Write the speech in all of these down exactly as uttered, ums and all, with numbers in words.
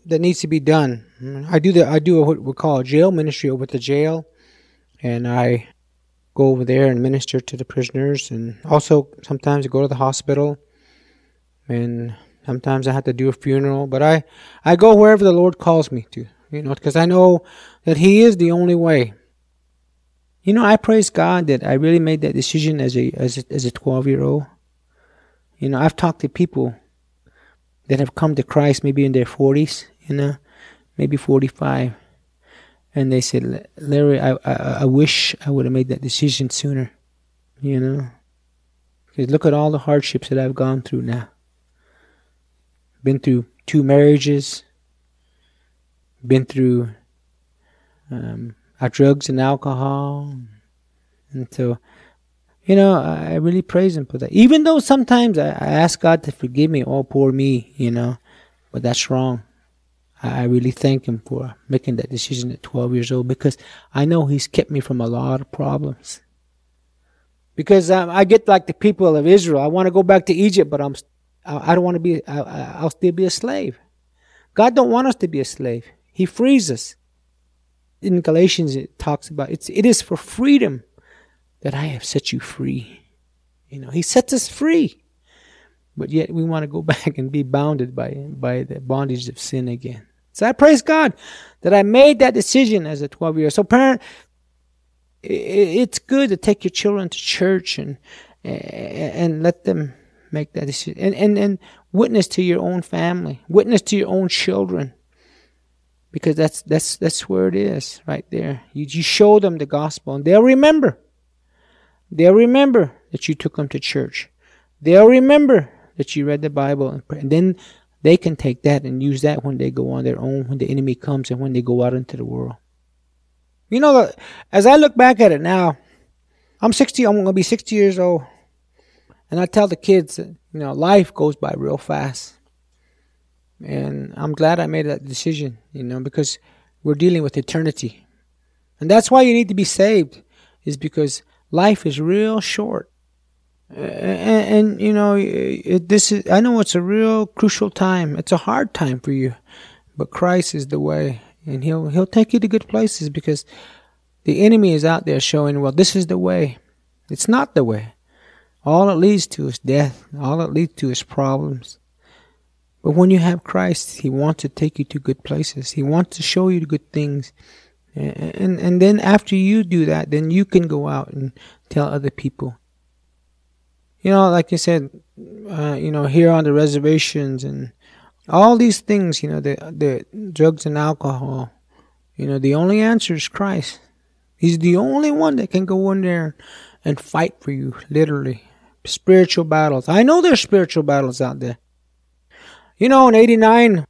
that needs to be done. I do the I do what we call a jail ministry over at the jail, and I go over there and minister to the prisoners, and also sometimes I go to the hospital, and sometimes I have to do a funeral. But I I go wherever the Lord calls me to, you know, because I know that He is the only way. You know, I praise God that I really made that decision as a as a, as a twelve year old. You know, I've talked to people that have come to Christ maybe in their forties, you know, maybe forty-five. And they said, Larry, I, I, I wish I would have made that decision sooner, you know. Because look at all the hardships that I've gone through now. Been through two marriages. Been through um, drugs and alcohol. And so, you know, I really praise Him for that. Even though sometimes I, I ask God to forgive me, oh, poor me, you know. But that's wrong. I, I really thank Him for making that decision at twelve years old, because I know He's kept me from a lot of problems. Because um, I get like the people of Israel. I want to go back to Egypt, but I'm, I, I don't want to be, I, I'll still be a slave. God don't want us to be a slave. He frees us. In Galatians it talks about, it's, it is for freedom that I have set you free. You know, He sets us free. But yet we want to go back and be bounded by, by the bondage of sin again. So I praise God that I made that decision as a twelve year old. So parent, it's good to take your children to church and and let them make that decision. And, and, and witness to your own family. Witness to your own children. Because that's that's that's where it is, right there. You, you show them the gospel, and they'll remember. They'll remember that you took them to church. They'll remember that you read the Bible, and, pray. And then they can take that and use that when they go on their own, when the enemy comes and when they go out into the world. You know, as I look back at it now, I'm sixty, I'm going to be sixty years old. And I tell the kids that, you know, life goes by real fast. And I'm glad I made that decision, you know, because we're dealing with eternity. And that's why you need to be saved, is because life is real short. Uh, and, and, you know, it, this is, I know it's a real crucial time. It's a hard time for you. But Christ is the way. And He'll He'll take you to good places, because the enemy is out there showing, well, this is the way. It's not the way. All it leads to is death. All it leads to is problems. But when you have Christ, He wants to take you to good places. He wants to show you good things. And, and, and then after you do that, then you can go out and tell other people. You know, like you said, uh, you know, here on the reservations and all these things, you know, the, the drugs and alcohol, you know, the only answer is Christ. He's the only one that can go in there and fight for you, literally. Spiritual battles. I know there's spiritual battles out there. You know, in eighty-nine,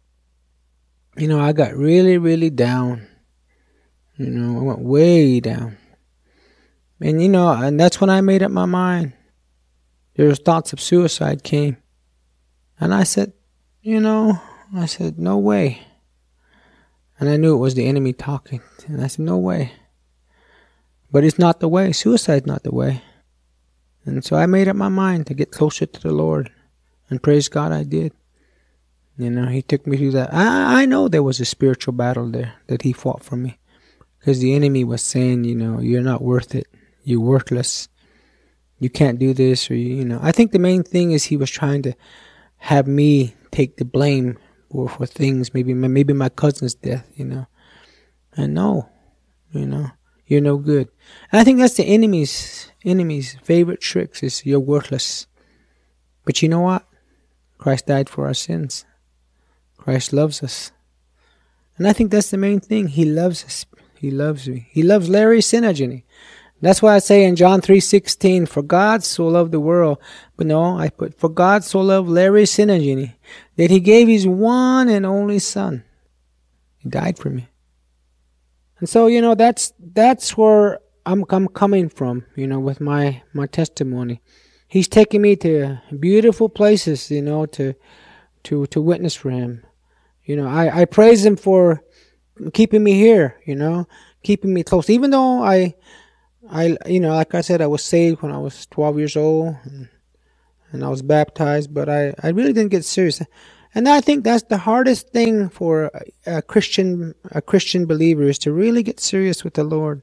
you know, I got really, really down. You know, I went way down. And, you know, and that's when I made up my mind. There was thoughts of suicide came. And I said, you know, I said, no way. And I knew it was the enemy talking. And I said, no way. But it's not the way. Suicide's not the way. And so I made up my mind to get closer to the Lord. And praise God, I did. You know, He took me through that. I, I know there was a spiritual battle there that He fought for me. Because the enemy was saying, you know, you're not worth it. You're worthless. You can't do this. Or, you know, I think the main thing is he was trying to have me take the blame for, for things. Maybe, maybe my cousin's death, you know. And no, you know, you're no good. And I think that's the enemy's, enemy's favorite tricks is you're worthless. But you know what? Christ died for our sins. Christ loves us. And I think that's the main thing. He loves us. He loves me. He loves Larry Synergy. That's why I say in John three sixteen, for God so loved the world. But no, I put, for God so loved Larry Synergy that He gave His one and only Son. He died for me. And so, you know, that's that's where I'm, I'm coming from, you know, with my, my testimony. He's taking me to beautiful places, you know, to to to witness for Him. You know, I, I praise Him for keeping me here, you know, keeping me close. Even though I, I, you know, like I said, I was saved when I was twelve years old, and, and I was baptized, but I, I really didn't get serious. And I think that's the hardest thing for a, a Christian a Christian believer, is to really get serious with the Lord.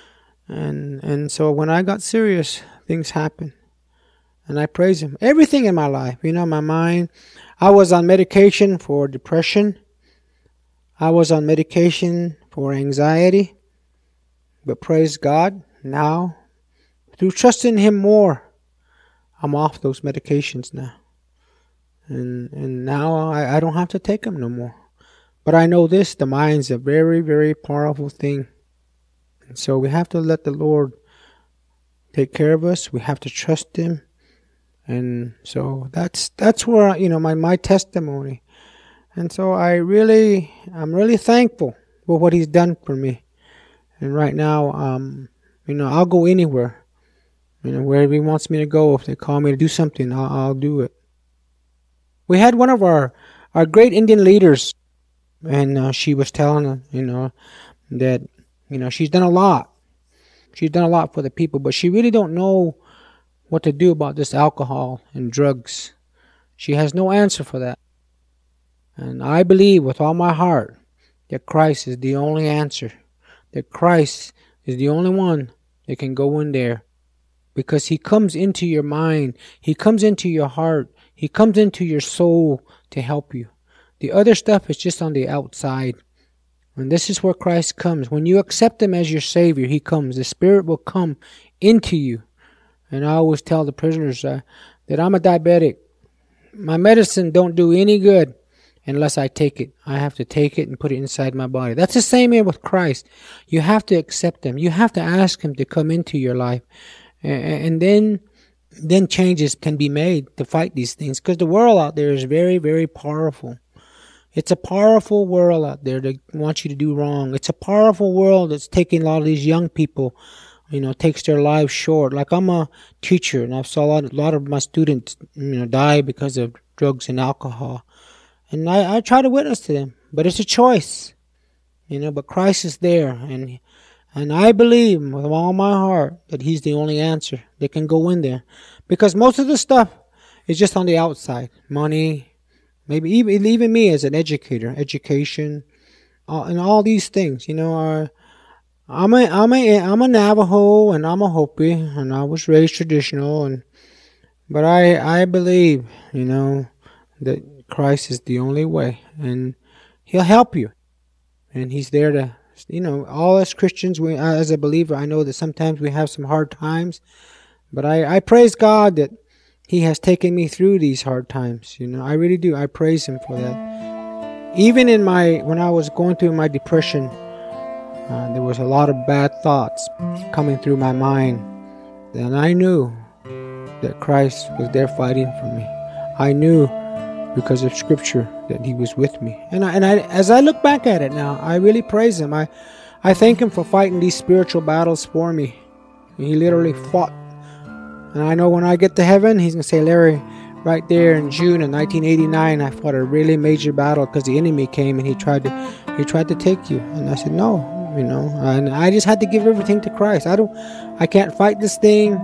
And and so when I got serious, things happened. And I praise Him. Everything in my life, you know, my mind. I was on medication for depression. I was on medication for anxiety. But praise God, now, through trusting Him more, I'm off those medications now. And and now I, I don't have to take them no more. But I know this, the mind's a very, very powerful thing. And so we have to let the Lord take care of us. We have to trust Him. And so that's that's where, you know, my, my testimony. And so I really, I'm really thankful for what He's done for me. And right now, um, you know, I'll go anywhere. You know, wherever He wants me to go. If they call me to do something, I'll, I'll do it. We had one of our, our great Indian leaders, and uh, she was telling, you know, that, you know, she's done a lot. She's done a lot for the people, but she really don't know what to do about this alcohol and drugs. She has no answer for that. And I believe with all my heart that Christ is the only answer. That Christ is the only one that can go in there. Because He comes into your mind. He comes into your heart. He comes into your soul to help you. The other stuff is just on the outside. And this is where Christ comes. When you accept Him as your Savior, He comes. The Spirit will come into you. And I always tell the prisoners uh, that I'm a diabetic. My medicine don't do any good unless I take it. I have to take it and put it inside my body. That's the same way with Christ. You have to accept Him. You have to ask Him to come into your life. And then then changes can be made to fight these things. Because the world out there is very, very powerful. It's a powerful world out there that wants you to do wrong. It's a powerful world that's taking a lot of these young people, you know, takes their lives short. Like I'm a teacher, and I've saw a lot, a lot of my students, you know, die because of drugs and alcohol. And I, I try to witness to them. But it's a choice, you know, but Christ is there. And And I believe with all my heart that He's the only answer that can go in there. Because most of the stuff is just on the outside. Money, maybe even even me as an educator, education, uh, and all these things. You know, are, I'm a I'm a I'm a Navajo and I'm a Hopi, and I was raised traditional. And but I I believe, you know, that Christ is the only way, and He'll help you, and He's there to. You know, all us Christians, we, as a believer, I know that sometimes we have some hard times, but I, I praise God that He has taken me through these hard times. You know, I really do. I praise Him for that. Even in my, when I was going through my depression, uh, there was a lot of bad thoughts coming through my mind, and I knew that Christ was there fighting for me. I knew because of Scripture that He was with me. And I, and I, as I look back at it now, I really praise Him. I, I thank Him for fighting these spiritual battles for me. He literally fought. And I know when I get to heaven, He's going to say, Larry, right there in June of nineteen eighty-nine, I fought a really major battle because the enemy came and he tried to, he tried to take you. And I said, no, you know, and I just had to give everything to Christ. I don't, I can't fight this thing.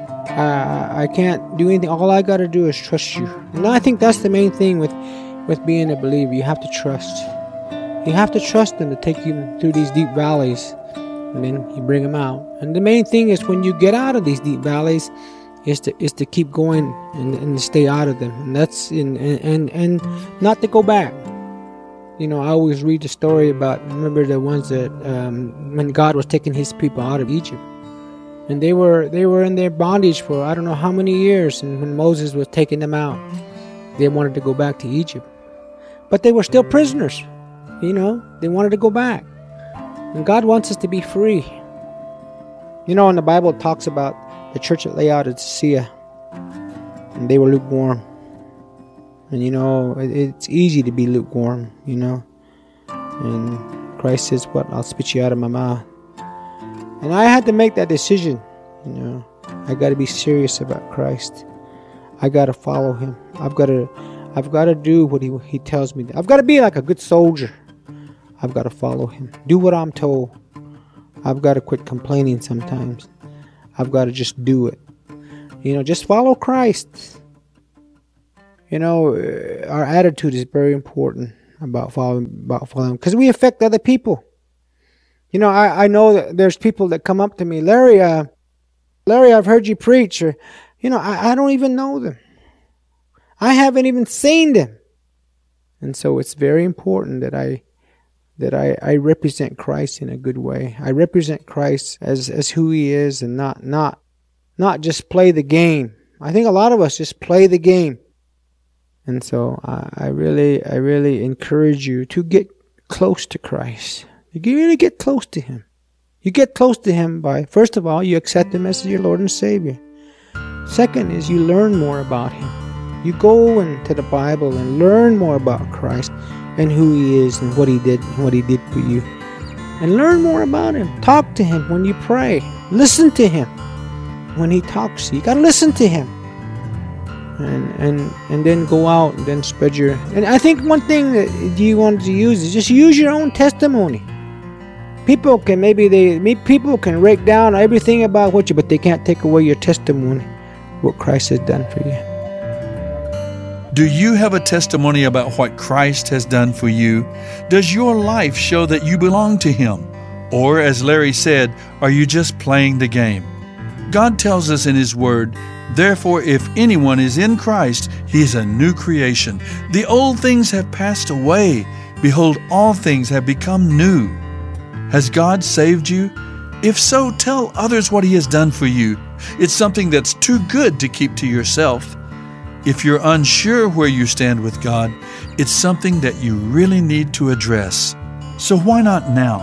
Uh, I can't do anything. All I got to do is trust you. And I think that's the main thing with, with being a believer. You have to trust. You have to trust Him to take you through these deep valleys, and then you bring them out. And the main thing is when you get out of these deep valleys, is to is to keep going and, and stay out of them. And that's in and, and and not to go back. You know, I always read the story about. Remember the ones that um, when God was taking His people out of Egypt. And they were they were in their bondage for I don't know how many years. And when Moses was taking them out, they wanted to go back to Egypt. But they were still prisoners. You know, they wanted to go back. And God wants us to be free. You know, in the Bible it talks about the church at Laodicea. And they were lukewarm. And you know, it, it's easy to be lukewarm, you know. And Christ says, what? I'll spit you out of my mouth. And I had to make that decision, you know. I got to be serious about Christ. I got to follow Him. I've got to, I've got to do what He He tells me. I've got to be like a good soldier. I've got to follow Him. Do what I'm told. I've got to quit complaining sometimes. I've got to just do it. You know, just follow Christ. You know, uh, our attitude is very important about following, about following, because we affect other people. You know, I, I know that there's people that come up to me, Larry, uh, Larry, I've heard you preach, or, you know, I, I don't even know them. I haven't even seen them. And so it's very important that I that I, I represent Christ in a good way. I represent Christ as, as who He is, and not not not just play the game. I think a lot of us just play the game. And so I, I really I really encourage you to get close to Christ. You really get close to Him. You get close to Him by, first of all, you accept Him as your Lord and Savior. Second is you learn more about Him. You go into the Bible and learn more about Christ and who He is and what He did and what He did for you. And learn more about Him. Talk to Him when you pray. Listen to Him when He talks to you. You got to listen to Him. And, and and then go out and then spread your... And I think one thing that you want to use is just use your own testimony. People can maybe they people can write down everything about what you, but they can't take away your testimony, what Christ has done for you. Do you have a testimony about what Christ has done for you? Does your life show that you belong to Him? Or, as Larry said, are you just playing the game? God tells us in His Word, "Therefore, if anyone is in Christ, he is a new creation. The old things have passed away. Behold, all things have become new." Has God saved you? If so, tell others what He has done for you. It's something that's too good to keep to yourself. If you're unsure where you stand with God, it's something that you really need to address. So why not now?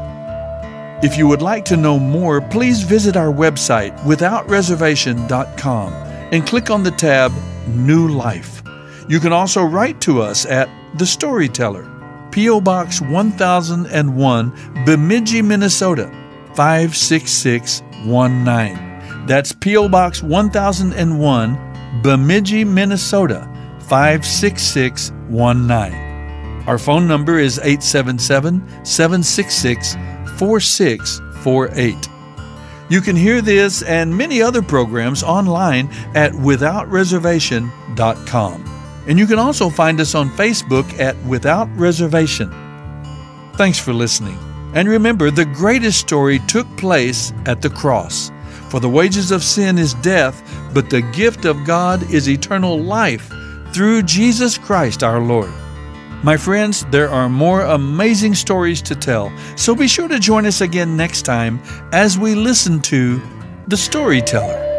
If you would like to know more, please visit our website, without reservation dot com, and click on the tab New Life. You can also write to us at The Storyteller, P O Box one thousand one, Bemidji, Minnesota, five six six one nine. That's P O Box one thousand one, Bemidji, Minnesota, five six six one nine. Our phone number is eight seven seven, seven six six, four six four eight. You can hear this and many other programs online at without reservation dot com. And you can also find us on Facebook at Without Reservation. Thanks for listening. And remember, the greatest story took place at the cross. For the wages of sin is death, but the gift of God is eternal life through Jesus Christ our Lord. My friends, there are more amazing stories to tell, so be sure to join us again next time as we listen to The Storyteller.